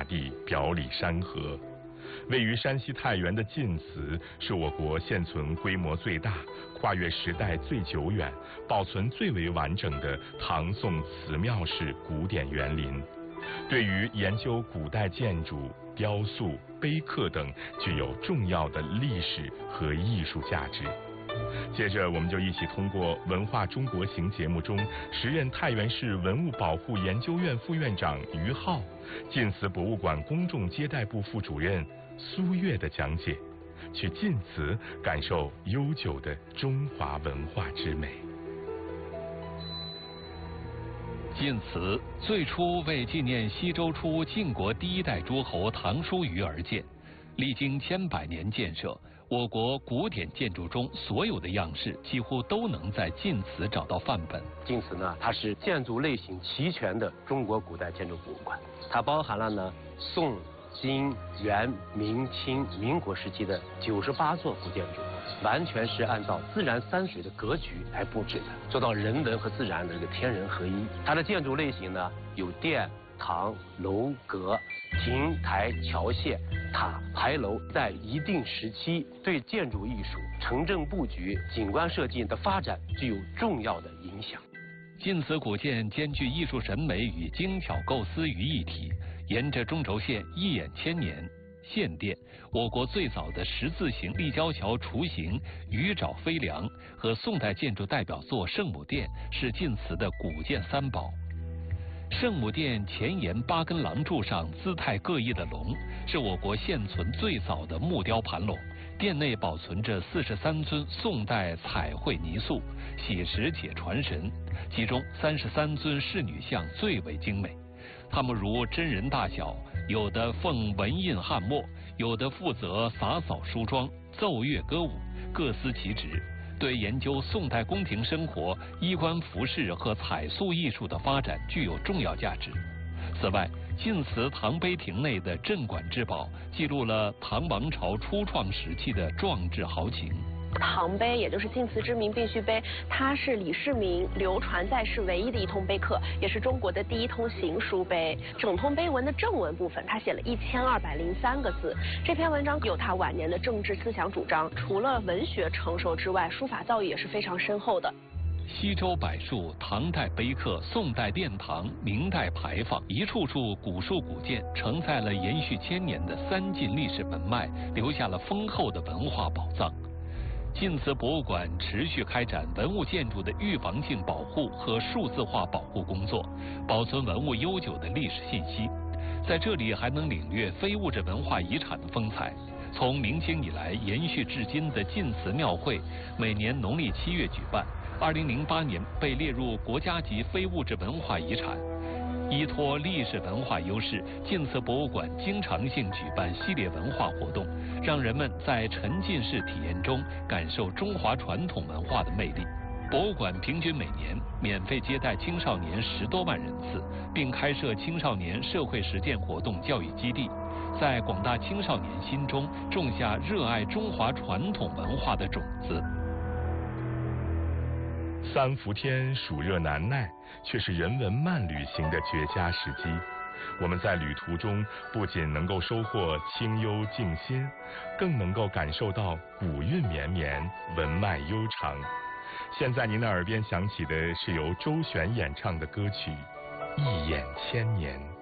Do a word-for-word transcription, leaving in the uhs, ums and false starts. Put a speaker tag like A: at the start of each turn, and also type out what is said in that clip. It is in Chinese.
A: 地，表里山河。位于山西太原的晋祠是我国现存规模最大、跨越时代最久远、保存最为完整的唐宋祠庙式古典园林，对于研究古代建筑、雕塑、碑刻等具有重要的历史和艺术价值。接着，我们就一起通过《文化中国行》节目中时任太原市文物保护研究院副院长于浩、晋祠博物馆公众接待部副主任苏月的讲解，去晋祠感受悠久的中华文化之美。
B: 晋祠最初为纪念西周初晋国第一代诸侯唐叔虞而建，历经千百年建设，我国古典建筑中所有的样式几乎都能在晋祠找到范本。
C: 晋祠呢，它是建筑类型齐全的中国古代建筑博物馆，它包含了呢宋、金、元、明、清、民国时期的九十八座古建筑，完全是按照自然山水的格局来布置的，做到人文和自然的这个天人合一。它的建筑类型呢有殿、堂、楼阁、亭台、桥榭、塔、牌楼，在一定时期对建筑艺术、城镇布局、景观设计的发展具有重要的影响。
B: 晋祠古建兼具艺术审美与精巧构思于一体，沿着中轴线一眼千年。献殿，我国最早的十字形立交桥雏形鱼爪飞梁和宋代建筑代表作圣母殿是晋祠的古建三宝。圣母殿前沿八根廊柱上姿态各异的龙，是我国现存最早的木雕盘龙。殿内保存着四十三尊宋代彩绘泥塑，写实且传神，其中三十三尊仕女像最为精美。它们如真人大小，有的奉文印汉墨，有的负责洒扫梳妆、奏乐歌舞，各司其职，对研究宋代宫廷生活、衣冠服饰和彩塑艺术的发展具有重要价值。此外，晋祠唐碑亭内的镇馆之宝，记录了唐王朝初创时期的壮志豪情。
D: 唐碑，也就是晋祠之名必须碑，它是李世民流传在世唯一的一通碑刻，也是中国的第一通行书碑。整通碑文的正文部分，他写了一千二百零三个字。这篇文章有他晚年的政治思想主张，除了文学成熟之外，书法造诣也是非常深厚的。
B: 西周柏树、唐代碑刻、宋代殿堂、明代牌坊，一处处古树古建，承载了延续千年的三晋历史文脉，留下了丰厚的文化宝藏。晋祠博物馆持续开展文物建筑的预防性保护和数字化保护工作，保存文物悠久的历史信息。在这里还能领略非物质文化遗产的风采。从明清以来延续至今的晋祠庙会，每年农历七月举办，二零零八年被列入国家级非物质文化遗产。依托历史文化优势，晋祠博物馆经常性举办系列文化活动，让人们在沉浸式体验中感受中华传统文化的魅力。博物馆平均每年免费接待青少年十多万人次，并开设青少年社会实践活动教育基地，在广大青少年心中种下热爱中华传统文化的种子。
A: 三伏天暑热难耐，却是人文慢旅行的绝佳时机。我们在旅途中不仅能够收获清幽静心，更能够感受到古韵绵绵、文脉悠长。现在您的耳边响起的是由周璇演唱的歌曲《一眼千年》。